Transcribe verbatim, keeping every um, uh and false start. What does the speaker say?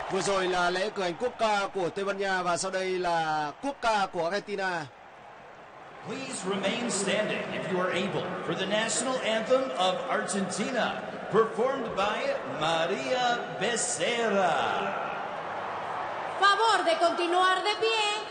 Vừa rồi là lễ cử hành quốc ca của Tây Ban Nha và sau đây là quốc ca của Argentina. Please remain standing if you are able for the national anthem of Argentina, performed by María Becerra. Favor de continuar de pie